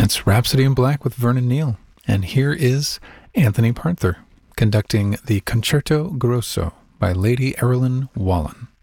That's Rhapsody in Black with Vernon Neal. And here is Anthony Parther conducting the Concerto Grosso by Lady Erilyn Wallen.